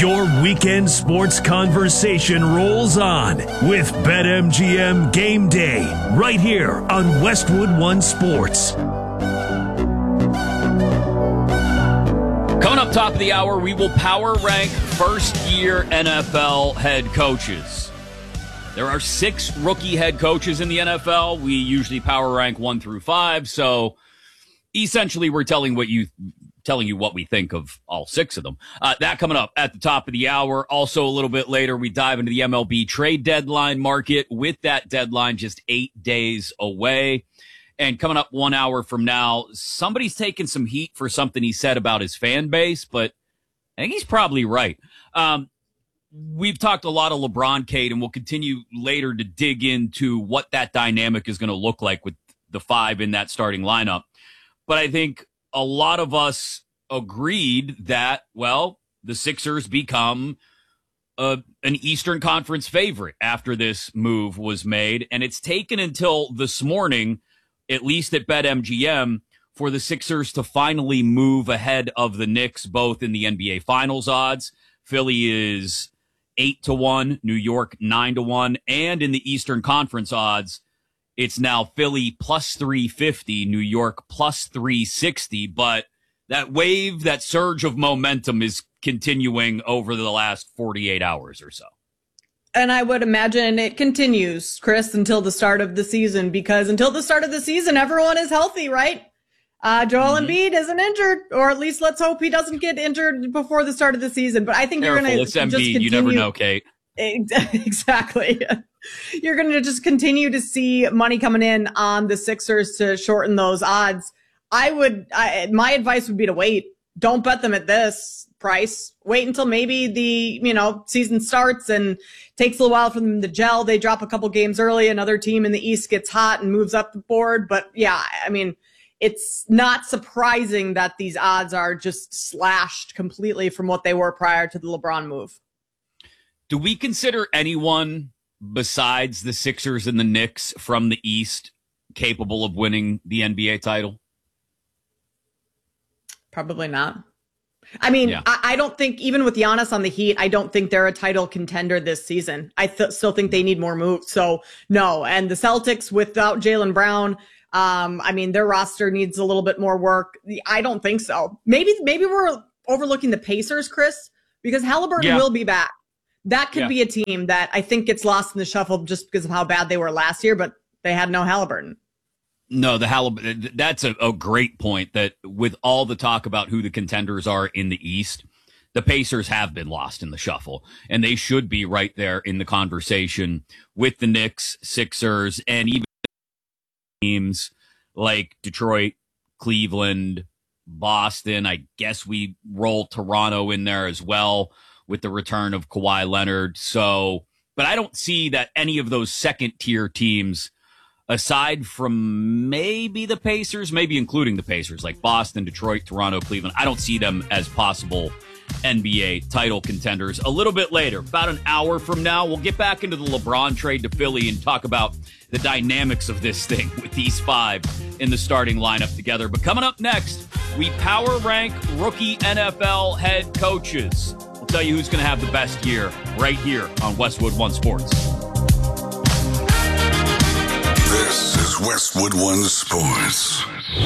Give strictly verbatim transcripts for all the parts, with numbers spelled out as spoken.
Your weekend sports conversation rolls on with BetMGM Game Day right here on Westwood One Sports. Coming up top of the hour, we will power rank first-year N F L head coaches. There are six rookie head coaches in the N F L. We usually power rank one through five, so essentially we're telling what you telling you what we think of all six of them. Uh, that coming up at the top of the hour. Also a little bit later, we dive into the M L B trade deadline market with that deadline just eight days away. And coming up one hour from now, somebody's taking some heat for something he said about his fan base, but I think he's probably right. Um, we've talked a lot of LeBron, Kate, and we'll continue later to dig into what that dynamic is going to look like with the five in that starting lineup. But I think a lot of us agreed that, well, the Sixers become a, an Eastern Conference favorite after this move was made. And it's taken until this morning, at least at BetMGM, for the Sixers to finally move ahead of the Knicks, both in the N B A Finals odds. Philly is eight to one, New York nine to one, and in the Eastern Conference odds, it's now Philly plus three fifty, New York plus three sixty. But that wave, that surge of momentum is continuing over the last forty-eight hours or so. And I would imagine it continues, Chris, until the start of the season, because until the start of the season, everyone is healthy, right? Uh, Joel mm-hmm. Embiid isn't injured, or at least let's hope he doesn't get injured before the start of the season. But I think Careful, you're going to it's just Embiid. continue. You never know, Kate. Exactly. You're going to just continue to see money coming in on the Sixers to shorten those odds. I would, I, my advice would be to wait. Don't bet them at this price. Wait until maybe the, you know, season starts and takes a little while for them to gel. They drop a couple games early. Another team in the East gets hot and moves up the board. But yeah, I mean, it's not surprising that these odds are just slashed completely from what they were prior to the LeBron move. Do we consider anyone besides the Sixers and the Knicks from the East capable of winning the N B A title? Probably not. I mean, yeah. I, I don't think, even with Giannis on the Heat, I don't think they're a title contender this season. I th- still think they need more moves. So, no. And the Celtics, without Jaylen Brown, um, I mean, their roster needs a little bit more work. I don't think so. Maybe maybe we're overlooking the Pacers, Chris, because Halliburton yeah. will be back. That could yeah. be a team that I think gets lost in the shuffle just because of how bad they were last year, but they had no Halliburton. No, the Halliburton, that's a, a great point, that with all the talk about who the contenders are in the East, the Pacers have been lost in the shuffle, and they should be right there in the conversation with the Knicks, Sixers, and even teams like Detroit, Cleveland, Boston. I guess we roll Toronto in there as well with the return of Kawhi Leonard. So, but I don't see that any of those second tier teams, aside from maybe the Pacers, maybe including the Pacers, like Boston, Detroit, Toronto, Cleveland, I don't see them as possible N B A title contenders. A little bit later, about an hour from now, we'll get back into the LeBron trade to Philly and talk about the dynamics of this thing with these five in the starting lineup together. But coming up next, we power rank rookie N F L head coaches. We'll tell you who's going to have the best year right here on Westwood One Sports. This is Westwood One Sports.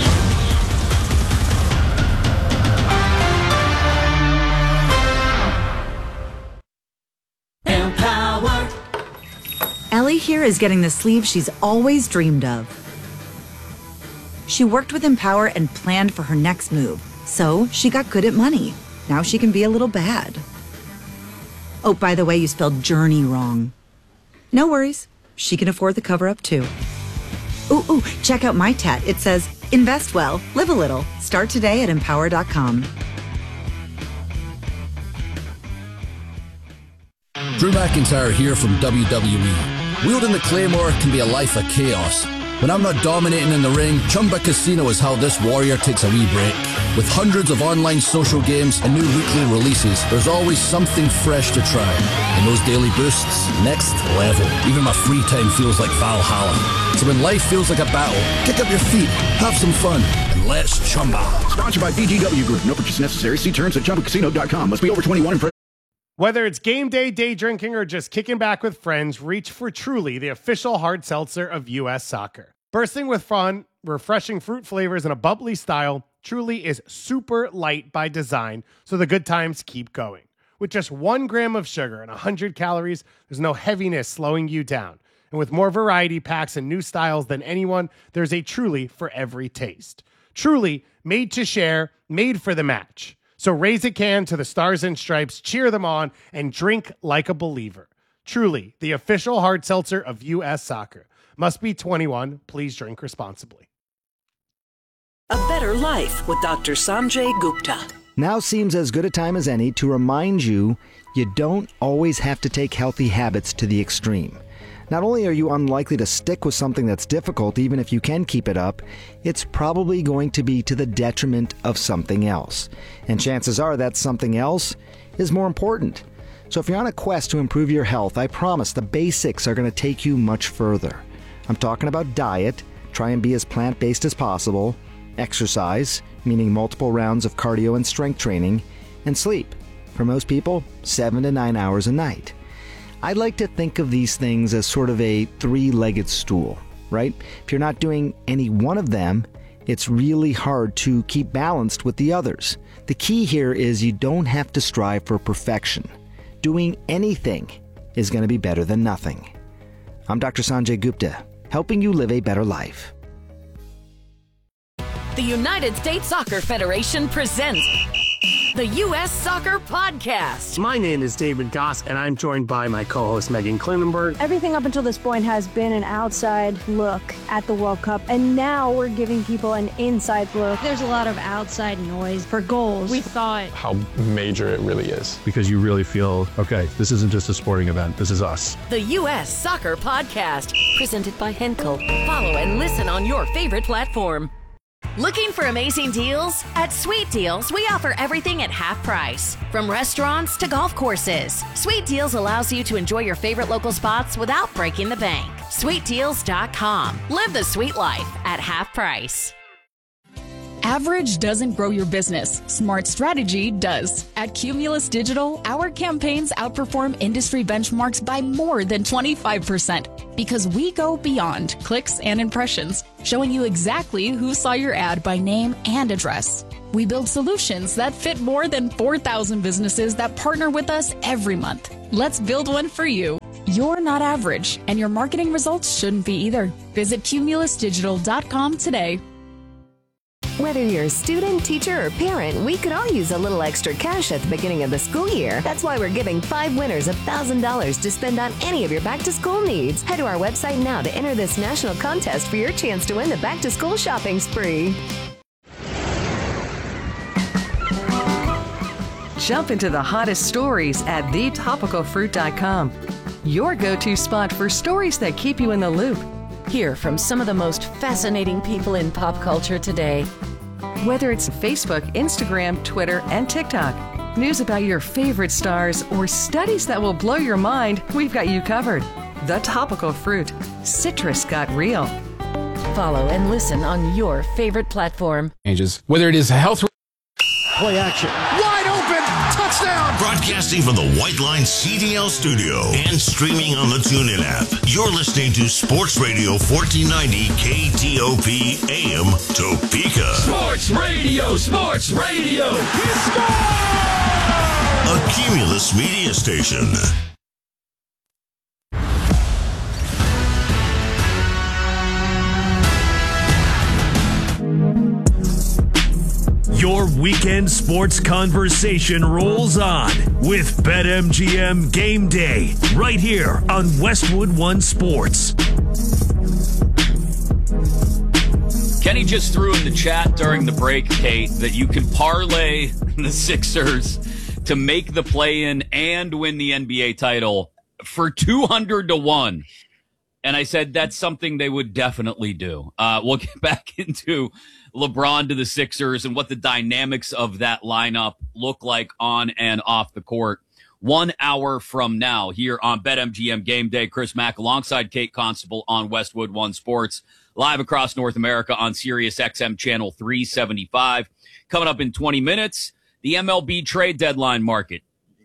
Empower. Ellie here is getting the sleeve she's always dreamed of. She worked with Empower and planned for her next move, so she got good at money. Now she can be a little bad. Oh, by the way, you spelled journey wrong. No worries. She can afford the cover-up, too. Ooh, ooh, check out my tat. It says, invest well, live a little. Start today at empower dot com. Drew McIntyre here from W W E. Wielding the Claymore can be a life of chaos. When I'm not dominating in the ring, Chumba Casino is how this warrior takes a wee break. With hundreds of online social games and new weekly releases, there's always something fresh to try. And those daily boosts, next level. Even my free time feels like Valhalla. So when life feels like a battle, kick up your feet, have some fun, and let's Chumba. Sponsored by B G W Group. No purchase necessary. See terms at chumba casino dot com. Must be over twenty-one and Whether it's game day, day drinking, or just kicking back with friends, reach for Truly, the official hard seltzer of U S Soccer. Bursting with fun, refreshing fruit flavors, and a bubbly style, Truly is super light by design, so the good times keep going. With just one gram of sugar and one hundred calories, there's no heaviness slowing you down. And with more variety packs and new styles than anyone, there's a Truly for every taste. Truly, made to share, made for the match. So raise a can to the Stars and Stripes, cheer them on, and drink like a believer. Truly, the official hard seltzer of U S Soccer. Must be twenty-one. Please drink responsibly. A better life with Doctor Sanjay Gupta. Now seems as good a time as any to remind you you don't always have to take healthy habits to the extreme. Not only are you unlikely to stick with something that's difficult, even if you can keep it up, it's probably going to be to the detriment of something else. And chances are that something else is more important. So if you're on a quest to improve your health, I promise the basics are going to take you much further. I'm talking about diet, try and be as plant-based as possible, exercise, meaning multiple rounds of cardio and strength training, and sleep. For most people, seven to nine hours a night. I'd like to think of these things as sort of a three-legged stool, right? If you're not doing any one of them, it's really hard to keep balanced with the others. The key here is you don't have to strive for perfection. Doing anything is going to be better than nothing. I'm Doctor Sanjay Gupta, helping you live a better life. The United States Soccer Federation presents the U S Soccer Podcast. My name is David Goss, and I'm joined by my co-host Megan Klinenberg. Everything up until this point has been an outside look at the World Cup, and now we're giving people an inside look. There's a lot of outside noise for goals. We thought how major it really is. Because you really feel, okay, this isn't just a sporting event, this is us. The U S Soccer Podcast, presented by Henkel. Follow and listen on your favorite platform. Looking for amazing deals? At Sweet Deals, we offer everything at half price. From restaurants to golf courses, Sweet Deals allows you to enjoy your favorite local spots without breaking the bank. sweet deals dot com. Live the sweet life at half price. Average doesn't grow your business. Smart strategy does. At Cumulus Digital, our campaigns outperform industry benchmarks by more than twenty-five percent because we go beyond clicks and impressions, showing you exactly who saw your ad by name and address. We build solutions that fit more than four thousand businesses that partner with us every month. Let's build one for you. You're not average, and your marketing results shouldn't be either. Visit cumulus digital dot com today. Whether you're a student, teacher, or parent, we could all use a little extra cash at the beginning of the school year. That's why we're giving five winners one thousand dollars to spend on any of your back-to-school needs. Head to our website now to enter this national contest for your chance to win the back-to-school shopping spree. Jump into the hottest stories at the topical fruit dot com. Your go-to spot for stories that keep you in the loop. Hear from some of the most fascinating people in pop culture today. Whether it's Facebook, Instagram, Twitter, and TikTok, news about your favorite stars, or studies that will blow your mind, we've got you covered. The Topical Fruit. Citrus got real. Follow and listen on your favorite platform. Changes. Whether it is health... Play action. Wide open. Touchdown. Broadcasting from the White Line C D L studio and streaming on the TuneIn app. You're listening to Sports Radio fourteen ninety K T O P A M Topeka. Sports Radio, Sports Radio. He scored! A Cumulus media station. Your weekend sports conversation rolls on with BetMGM Game Day right here on Westwood One Sports. Kenny just threw in the chat during the break, Kate, that you can parlay the Sixers to make the play-in and win the N B A title for two hundred to one. And I said that's something they would definitely do. Uh, we'll get back into LeBron to the Sixers and what the dynamics of that lineup look like on and off the court. One hour from now here on BetMGM Game Day, Chris Mack alongside Kate Constable on Westwood One Sports, live across North America on Sirius X M channel three seventy-five. Coming up in twenty minutes, the M L B trade deadline market.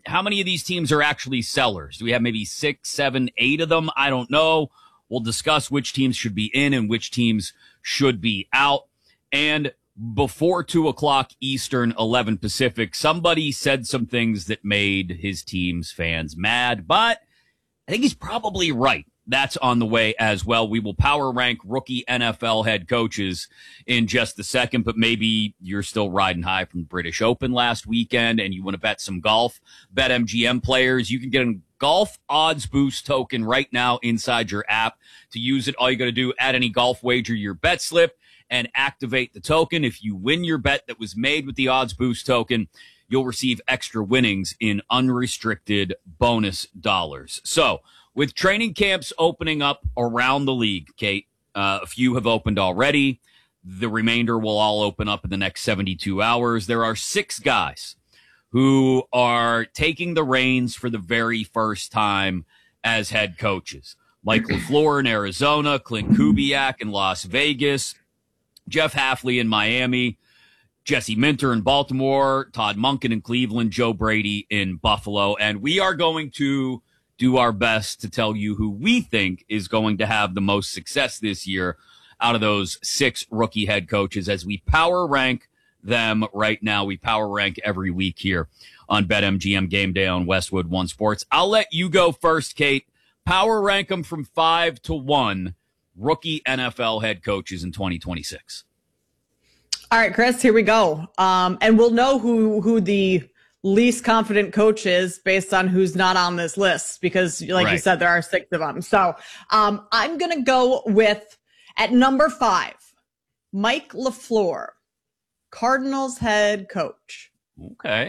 how many of these teams are actually sellers? Do we have maybe six, seven, eight of them? I don't know. We'll discuss which teams should be in and which teams should be out. And before two o'clock Eastern, eleven Pacific, somebody said some things that made his team's fans mad, but I think he's probably right. That's on the way as well. We will power rank rookie N F L head coaches in just a second, but maybe you're still riding high from the British Open last weekend and you want to bet some golf. BetMGM players, you can get a golf odds boost token right now inside your app. To use it, all you got to do, add any golf wager to your bet slip and activate the token. If you win your bet that was made with the odds boost token, you'll receive extra winnings in unrestricted bonus dollars. So, with training camps opening up around the league, Kate, uh, a few have opened already. The remainder will all open up in the next seventy-two hours. There are six guys who are taking the reins for the very first time as head coaches. Mike LaFleur in Arizona, Clint Kubiak in Las Vegas, Jeff Hafley in Miami, Jesse Minter in Baltimore, Todd Monken in Cleveland, Joe Brady in Buffalo. And we are going to do our best to tell you who we think is going to have the most success this year out of those six rookie head coaches as we power rank them right now. We power rank every week here on BetMGM Game Day on Westwood One Sports. I'll let you go first, Kate. Power rank them from five to one rookie N F L head coaches in twenty twenty-six. All right, Chris, here we go. Um, and we'll know who, who the least confident coach is based on who's not on this list, because like right. you said, there are six of them. So um, I'm going to go with, at number five, Mike LaFleur, Cardinals head coach. Okay.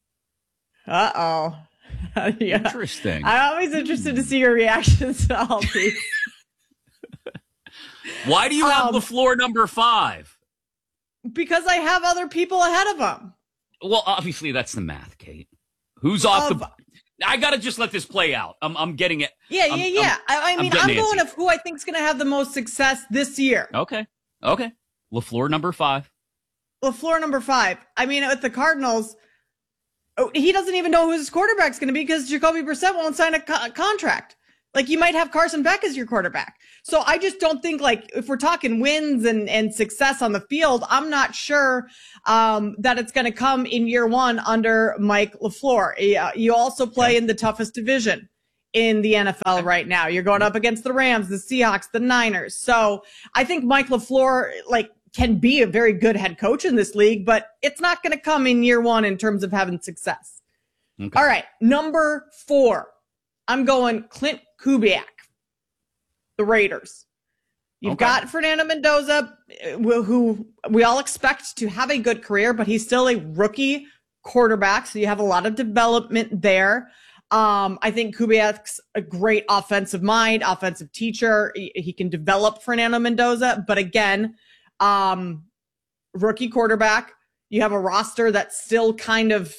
Uh-oh. Yeah. Interesting. I'm always interested to see your reactions to all these. Why do you have um, LaFleur number five? Because I have other people ahead of him. Well, obviously that's the math, Kate. Who's off of, the? I gotta just let this play out. I'm, I'm getting it. Yeah, I'm, yeah, yeah. I'm, I, I mean, I'm, I'm going of who I think is going to have the most success this year. Okay, okay. LaFleur number five. LaFleur number five. I mean, with the Cardinals, he doesn't even know who his quarterback's going to be because Jacoby Brissett won't sign a co- contract. Like, you might have Carson Beck as your quarterback. So I just don't think, like, if we're talking wins and, and success on the field, I'm not sure um, that it's going to come in year one under Mike LaFleur. Uh, you also play okay. in the toughest division in the N F L okay. right now. You're going up against the Rams, the Seahawks, the Niners. So I think Mike LaFleur, like, can be a very good head coach in this league, but it's not going to come in year one in terms of having success. Okay. All right, number four. I'm going Clint Kubiak, the Raiders. You've okay. got Fernando Mendoza, who we all expect to have a good career, but he's still a rookie quarterback, so you have a lot of development there. Um, I think Kubiak's a great offensive mind, offensive teacher. He, he can develop Fernando Mendoza, but again, um, rookie quarterback. You have a roster that's still kind of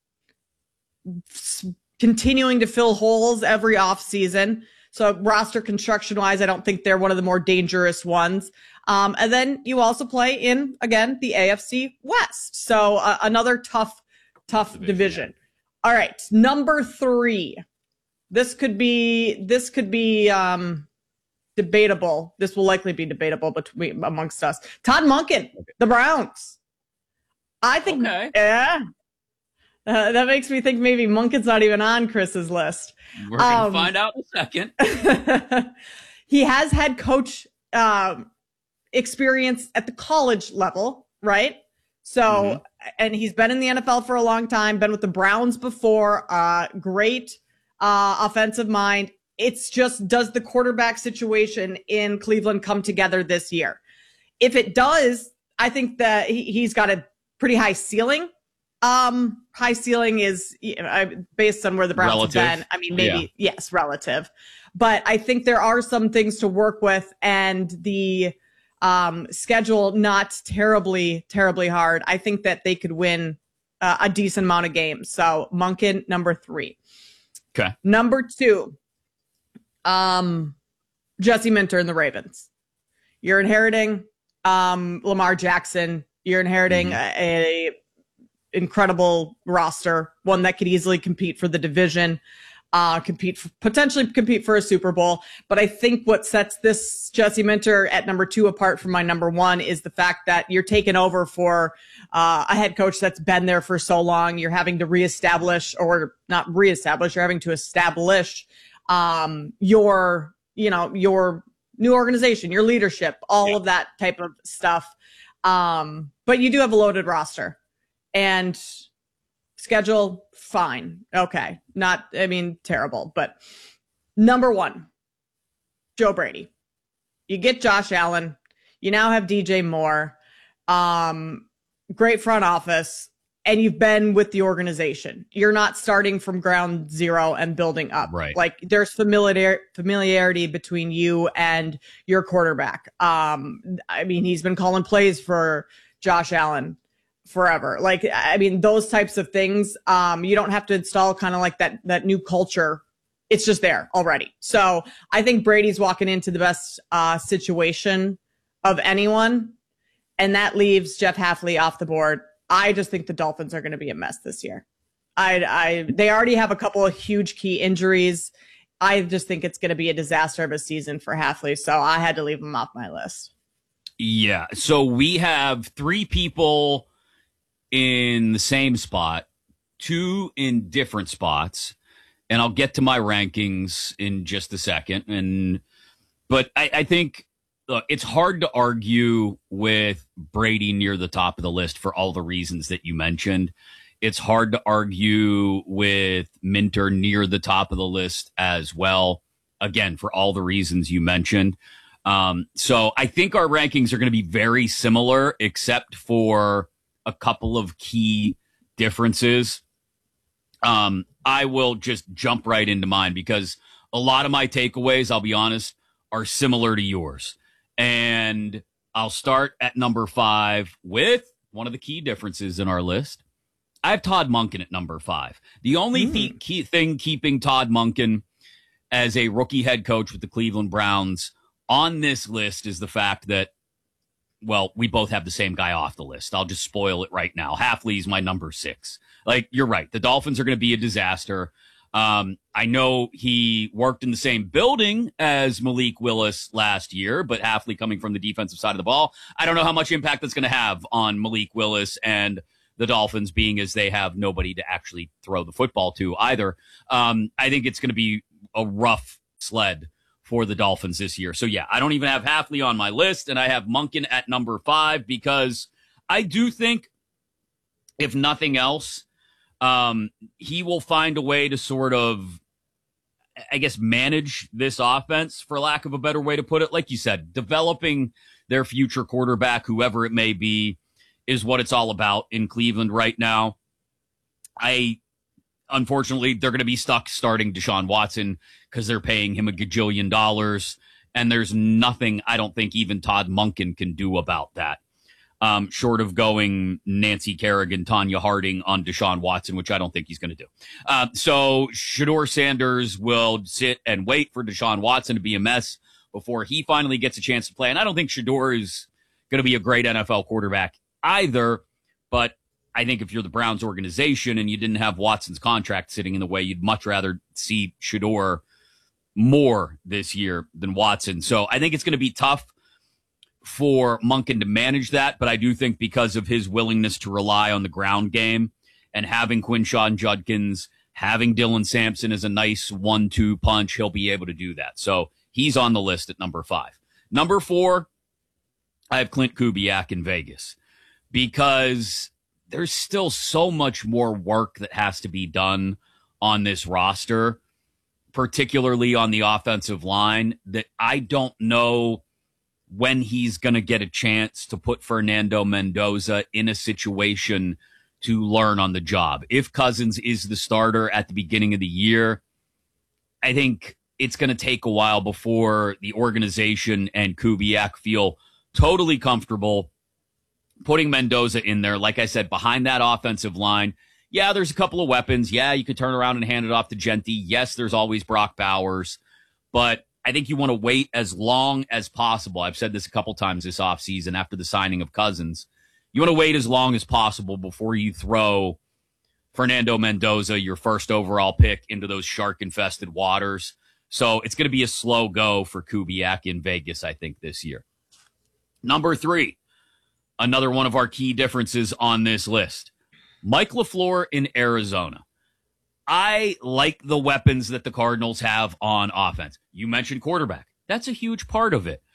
continuing to fill holes every offseason. So roster construction wise, I don't think they're one of the more dangerous ones. Um, and then you also play in, again, the A F C West. So uh, another tough, tough division. division. All right. Number three. This could be, this could be, um, debatable. This will likely be debatable between amongst us. Todd Monken, okay. the Browns. I think, okay. yeah. Uh, that makes me think maybe Monken's not even on Chris's list. We're going to um, find out in a second. He has had coach um, experience at the college level, right? So, mm-hmm. and he's been in the N F L for a long time, been with the Browns before, uh, great uh, offensive mind. It's just, does the quarterback situation in Cleveland come together this year? If it does, I think that he, he's got a pretty high ceiling. Um, high ceiling is you know, based on where the Browns relative. have been. I mean, maybe, yeah. yes, relative. But I think there are some things to work with, and the um, schedule not terribly, terribly hard. I think that they could win uh, a decent amount of games. So Monken, number three. Okay. Number two, um, Jesse Minter and the Ravens. You're inheriting um, Lamar Jackson. You're inheriting mm-hmm. a, a incredible roster, one that could easily compete for the division, uh, compete for, potentially compete for a Super Bowl. But I think what sets this Jesse Minter at number two apart from my number one is the fact that you're taking over for uh, a head coach that's been there for so long. You're having to reestablish, or not reestablish, you're having to establish um, your, you know, your new organization, your leadership, all yeah. of that type of stuff. Um, but you do have a loaded roster. And schedule, fine. Okay. Not, I mean, terrible. But number one, Joe Brady. You get Josh Allen. You now have D J Moore. Um, great front office. And you've been with the organization. You're not starting from ground zero and building up. Right. Like there's familiar familiarity between you and your quarterback. Um, I mean, he's been calling plays for Josh Allen forever. Like, I mean, those types of things, um, you don't have to install kind of like that, that new culture. It's just there already. So I think Brady's walking into the best, uh, situation of anyone. And that leaves Jeff Hafley off the board. I just think the Dolphins are going to be a mess this year. I, I, they already have a couple of huge key injuries. I just think it's going to be a disaster of a season for Hafley. So I had to leave him off my list. Yeah. So we have three people in the same spot, two in different spots, and I'll get to my rankings in just a second. And but I, I think look, it's hard to argue with Brady near the top of the list for all the reasons that you mentioned. It's hard to argue with Minter near the top of the list as well, again, for all the reasons you mentioned. Um, so I think our rankings are going to be very similar, except for a couple of key differences. Um, I will just jump right into mine because a lot of my takeaways, I'll be honest, are similar to yours. And I'll start at number five with one of the key differences in our list. I have Todd Monken at number five. The only mm. th- key thing keeping Todd Monken as a rookie head coach with the Cleveland Browns on this list is the fact that, well, we both have the same guy off the list. I'll just spoil it right now. Hafley's my number six. Like, you're right. The Dolphins are going to be a disaster. Um, I know he worked in the same building as Malik Willis last year, but Hafley coming from the defensive side of the ball, I don't know how much impact that's going to have on Malik Willis and the Dolphins, being as they have nobody to actually throw the football to either. Um, I think it's going to be a rough sled for the Dolphins this year. So yeah, I don't even have Hafley on my list, and I have Monken at number five because I do think, if nothing else, um, he will find a way to sort of, I guess, manage this offense, for lack of a better way to put it. Like you said, developing their future quarterback, whoever it may be, is what it's all about in Cleveland right now. I Unfortunately, they're going to be stuck starting Deshaun Watson because they're paying him a gajillion dollars, and there's nothing I don't think even Todd Monken can do about that, um, short of going Nancy Kerrigan, Tanya Harding on Deshaun Watson, which I don't think he's going to do. Uh, so Shedeur Sanders will sit and wait for Deshaun Watson to be a mess before he finally gets a chance to play. And I don't think Shedeur is going to be a great N F L quarterback either, but I think if you're the Browns organization and you didn't have Watson's contract sitting in the way, you'd much rather see Shedeur more this year than Watson. So I think it's going to be tough for Monken to manage that, but I do think because of his willingness to rely on the ground game and having Quinshon Judkins, having Dylan Sampson as a nice one two punch, he'll be able to do that. So he's on the list at number five. Number four, I have Clint Kubiak in Vegas because there's still so much more work that has to be done on this roster, particularly on the offensive line, that I don't know when he's going to get a chance to put Fernando Mendoza in a situation to learn on the job. If Cousins is the starter at the beginning of the year, I think it's going to take a while before the organization and Kubiak feel totally comfortable putting Mendoza in there, like I said, behind that offensive line. Yeah, there's a couple of weapons. Yeah, you could turn around and hand it off to Genty. Yes, there's always Brock Bowers. But I think you want to wait as long as possible. I've said this a couple times this offseason after the signing of Cousins. you want to wait as long as possible before you throw Fernando Mendoza, your first overall pick, into those shark-infested waters. So it's going to be a slow go for Kubiak in Vegas, I think, this year. Number three, another one of our key differences on this list. Mike LaFleur in Arizona. I like the weapons that the Cardinals have on offense. You mentioned quarterback. That's a huge part of it.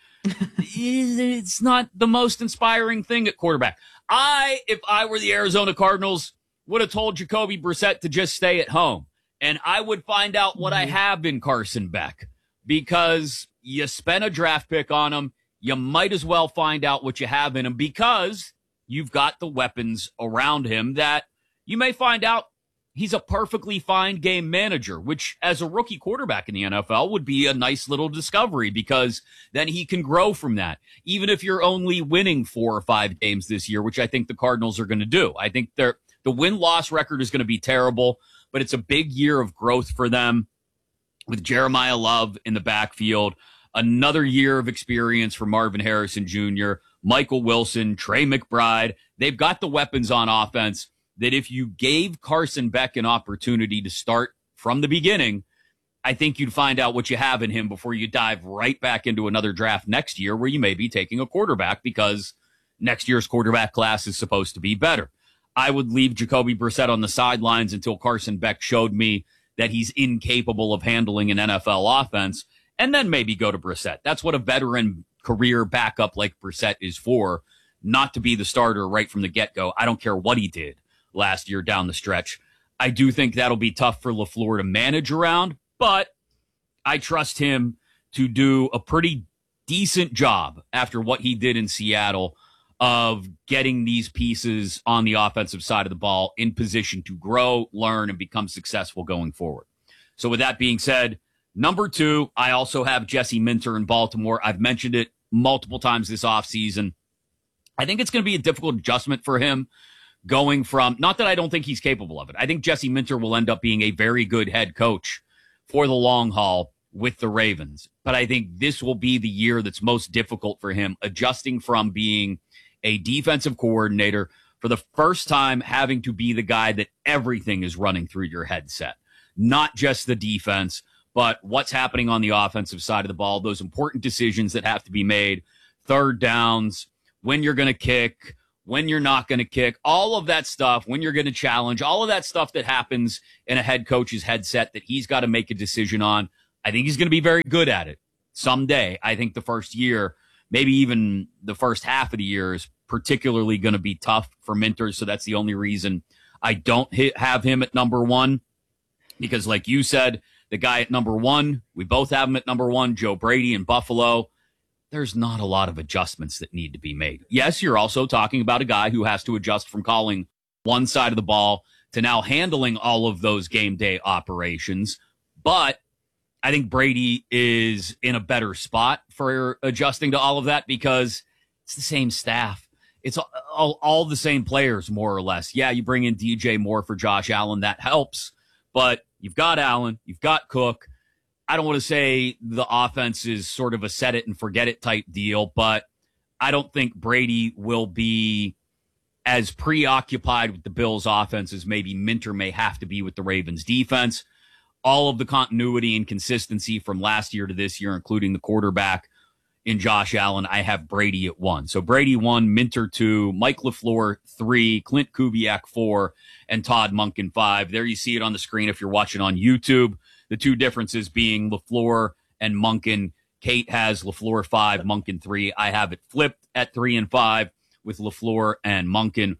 It's not the most inspiring thing at quarterback. I, if I were the Arizona Cardinals, would have told Jacoby Brissett to just stay at home. And I would find out what I have in Carson Beck, because you spent a draft pick on him. You might as well find out what you have in him, because you've got the weapons around him that you may find out he's a perfectly fine game manager, which as a rookie quarterback in the N F L would be a nice little discovery, because then he can grow from that. Even if you're only winning four or five games this year, which I think the Cardinals are going to do. I think they're, the win-loss record is going to be terrible, but it's a big year of growth for them with Jeremiah Love in the backfield. Another year of experience for Marvin Harrison Junior, Michael Wilson, Trey McBride. They've got the weapons on offense that if you gave Carson Beck an opportunity to start from the beginning, I think you'd find out what you have in him before you dive right back into another draft next year where you may be taking a quarterback, because next year's quarterback class is supposed to be better. I would leave Jacoby Brissett on the sidelines until Carson Beck showed me that he's incapable of handling an N F L offense, and then maybe go to Brissett. That's what a veteran career backup like Brissett is for, not to be the starter right from the get-go. I don't care what he did last year down the stretch. I do think that'll be tough for LaFleur to manage around, but I trust him to do a pretty decent job after what he did in Seattle of getting these pieces on the offensive side of the ball in position to grow, learn, and become successful going forward. So with that being said, number two, I also have Jesse Minter in Baltimore. I've mentioned it multiple times this offseason. I think it's going to be a difficult adjustment for him going from, not that I don't think he's capable of it. I think Jesse Minter will end up being a very good head coach for the long haul with the Ravens. But I think this will be the year that's most difficult for him, adjusting from being a defensive coordinator for the first time, having to be the guy that everything is running through your headset, not just the defense, but what's happening on the offensive side of the ball, those important decisions that have to be made, third downs, when you're going to kick, when you're not going to kick, all of that stuff, when you're going to challenge, all of that stuff that happens in a head coach's headset that he's got to make a decision on. I think he's going to be very good at it someday. I think the first year, maybe even the first half of the year, is particularly going to be tough for Minter. So that's the only reason I don't hit, have him at number one, because like you said, the guy at number one, we both have him at number one, Joe Brady in Buffalo. There's not a lot of adjustments that need to be made. Yes, you're also talking about a guy who has to adjust from calling one side of the ball to now handling all of those game day operations. But I think Brady is in a better spot for adjusting to all of that, because it's the same staff. It's all, all, all the same players, more or less. Yeah, you bring in D J Moore for Josh Allen. That helps. But you've got Allen. You've got Cook. I don't want to say the offense is sort of a set it and forget it type deal, but I don't think Brady will be as preoccupied with the Bills' offense as maybe Minter may have to be with the Ravens' defense. All of the continuity and consistency from last year to this year, including the quarterback in Josh Allen, I have Brady at one. So Brady one, Minter two, Mike LaFleur three, Clint Kubiak four, and Todd Monken five. There you see it on the screen if you're watching on YouTube. The two differences being LaFleur and Monken. Kate has LaFleur five, Monken three. I have it flipped at three and five with LaFleur and Monken.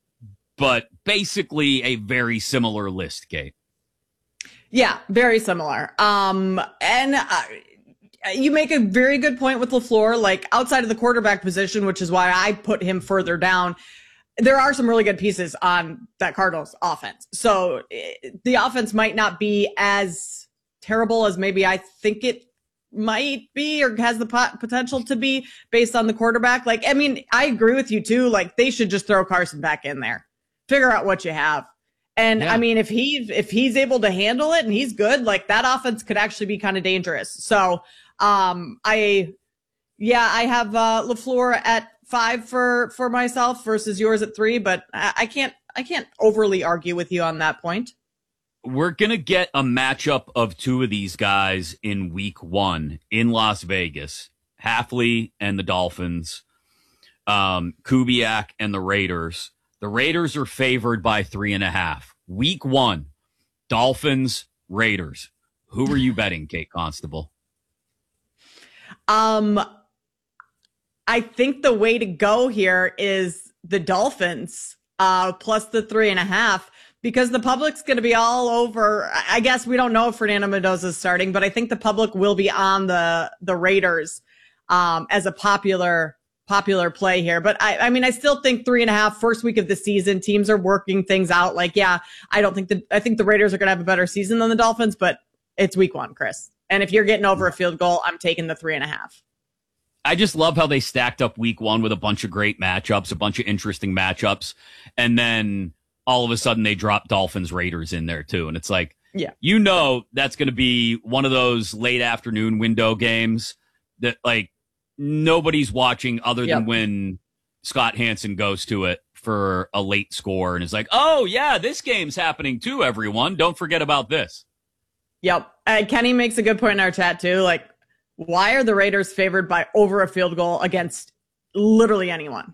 But basically a very similar list, Kate. Yeah, very similar. Um, and uh, you make a very good point with LaFleur, like outside of the quarterback position, which is why I put him further down. There are some really good pieces on that Cardinals offense. So it, the offense might not be as terrible as maybe I think it might be, or has the pot- potential to be, based on the quarterback. Like, I mean, I agree with you too. Like, they should just throw Carson back in there, figure out what you have. And yeah. I mean, if he, if he's able to handle it and he's good, like that offense could actually be kind of dangerous. So, um, I, yeah, I have, uh, LaFleur at five for for myself versus yours at three, but I, I can't I can't overly argue with you on that point. We're going to get a matchup of two of these guys in week one in Las Vegas. Hafley and the Dolphins, um, Kubiak and the Raiders. The Raiders are favored by three and a half. Week one, Dolphins, Raiders. Who are you betting, Kate Constable? Um, I think the way to go here is the Dolphins, uh, plus the three and a half. Because the public's going to be all over. I guess we don't know if Fernando Mendoza is starting, but I think the public will be on the the Raiders um, as a popular popular play here. But I, I mean, I still think three and a half first week of the season. Teams are working things out. Like, yeah, I don't think that I think the Raiders are going to have a better season than the Dolphins, but it's week one, Chris. And if you're getting over a field goal, I'm taking the three and a half. I just love how they stacked up week one with a bunch of great matchups, a bunch of interesting matchups, and then all of a sudden they drop Dolphins Raiders in there too. And it's like, yeah, you know, that's going to be one of those late afternoon window games that like nobody's watching other than Yep. when Scott Hansen goes to it for a late score and is like, oh yeah, this game's happening too, everyone. Don't forget about this. Yep. Uh, Kenny makes a good point in our chat too. Like, why are the Raiders favored by over a field goal against literally anyone?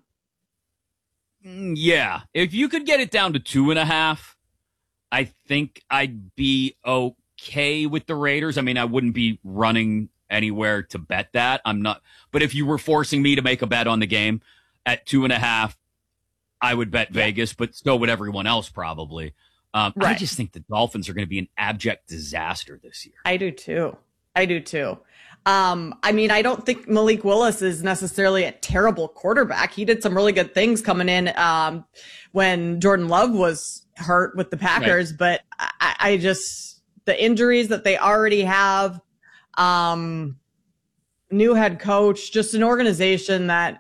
Yeah, if you could get it down to two and a half, I think I'd be okay with the Raiders. I mean, I wouldn't be running anywhere to bet that. I'm not. But if you were forcing me to make a bet on the game at two and a half, I would bet Vegas, but so would everyone else probably. Um, I Right. just think the Dolphins are going to be an abject disaster this year. I do too. I do too. Um, I mean, I don't think Malik Willis is necessarily a terrible quarterback. He did some really good things coming in um, when Jordan Love was hurt with the Packers, but I, I just, the injuries that they already have, um, new head coach, just an organization that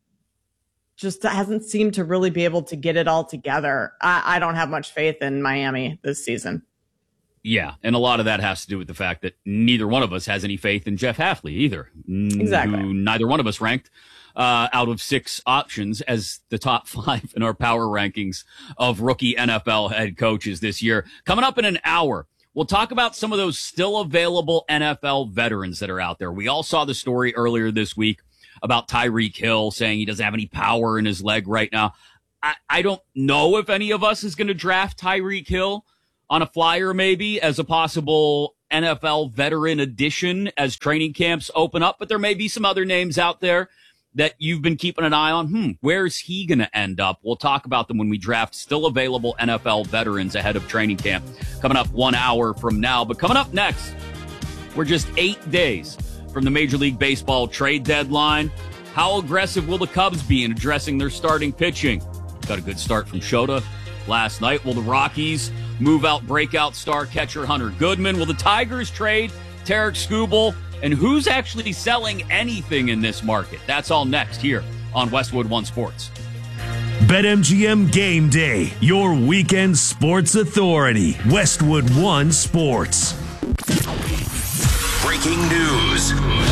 just hasn't seemed to really be able to get it all together. I, I don't have much faith in Miami this season. Yeah, and a lot of that has to do with the fact that neither one of us has any faith in Jeff Hafley either. n- Exactly. Who neither one of us ranked uh, out of six options as the top five in our power rankings of rookie N F L head coaches this year. Coming up in an hour, we'll talk about some of those still available N F L veterans that are out there. We all saw the story earlier this week about Tyreek Hill saying he doesn't have any power in his leg right now. I, I don't know if any of us is going to draft Tyreek Hill on a flyer maybe as a possible N F L veteran addition as training camps open up, but there may be some other names out there that you've been keeping an eye on. Hmm, where's he going to end up? We'll talk about them when we draft still available N F L veterans ahead of training camp coming up one hour from now. But coming up next, we're just eight days from the Major League Baseball trade deadline. How aggressive will the Cubs be in addressing their starting pitching? Got a good start from Shota last night. Will the Rockies move out breakout star catcher Hunter Goodman? Will the Tigers trade Tarek Skubal? And who's actually selling anything in this market? That's all next here on Westwood One Sports. BetMGM Game Day, your weekend sports authority. Westwood One Sports. Breaking news.